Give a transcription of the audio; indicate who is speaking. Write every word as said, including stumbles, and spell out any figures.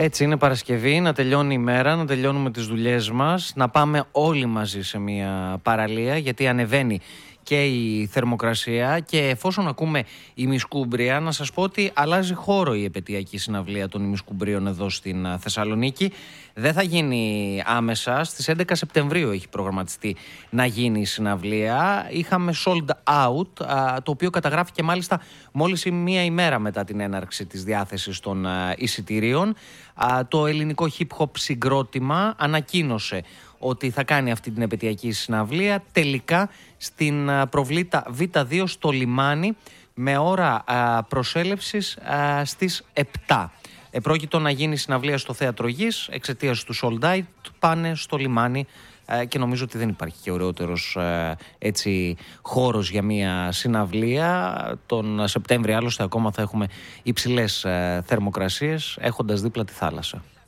Speaker 1: Έτσι είναι Παρασκευή, να τελειώνει η μέρα, να τελειώνουμε τις δουλειές μας, να πάμε όλοι μαζί σε μια παραλία, γιατί ανεβαίνει και η θερμοκρασία, και εφόσον ακούμε ημισκούμπρια, να σας πω ότι αλλάζει χώρο η επετειακή συναυλία των ημισκουμπρίων εδώ στην Θεσσαλονίκη. Δεν θα γίνει άμεσα, στις έντεκα Σεπτεμβρίου έχει προγραμματιστεί να γίνει η συναυλία. Είχαμε sold out, το οποίο καταγράφηκε μάλιστα μόλις μία ημέρα μετά την έναρξη της διάθεσης των εισιτηρίων. Το ελληνικό hip-hop συγκρότημα ανακοίνωσε ότι θα κάνει αυτή την επετειακή συναυλία τελικά στην προβλήτα β δύο στο Λιμάνι, με ώρα προσέλευσης στις επτά. Επρόκειτο να γίνει συναυλία στο Θέατρο Γης, εξαιτίας του sold out πάνε στο Λιμάνι, και νομίζω ότι δεν υπάρχει και ωραιότερος έτσι χώρος για μια συναυλία. Τον Σεπτέμβρη άλλωστε ακόμα θα έχουμε υψηλές θερμοκρασίες, έχοντας δίπλα τη θάλασσα.